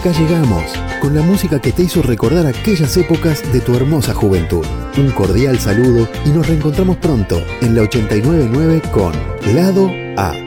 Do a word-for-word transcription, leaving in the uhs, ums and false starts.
acá llegamos, con la música que te hizo recordar aquellas épocas de tu hermosa juventud. Un cordial saludo y nos reencontramos pronto en la ochenta y nueve punto nueve con Lado A.